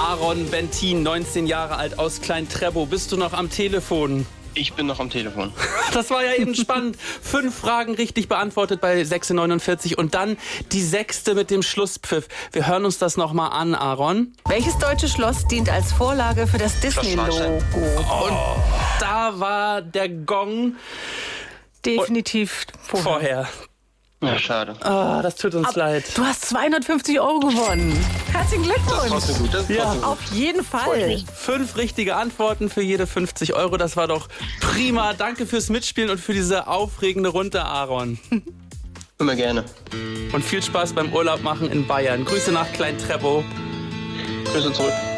Aaron Bentin, 19 Jahre alt, aus Klein-Treppow. Bist du noch am Telefon? Ich bin noch am Telefon. Das war ja eben spannend. 5 Fragen richtig beantwortet bei 6:49 und dann die 6. mit dem Schlusspfiff. Wir hören uns das nochmal an, Aaron. Welches deutsche Schloss dient als Vorlage für das Disney-Logo? Und da war der Gong Definitiv vorher. Ja, schade. Ah, das tut uns leid. Du hast 250 € gewonnen. Herzlichen Glückwunsch. Das ist trotzdem gut. Das ist trotzdem gut. Auf jeden Freut Fall. mich. 5 richtige Antworten für jede 50 €. Das war doch prima. Danke fürs Mitspielen und für diese aufregende Runde, Aaron. Immer gerne. Und viel Spaß beim Urlaub machen in Bayern. Grüße nach Klein-Treppow. Grüße zurück.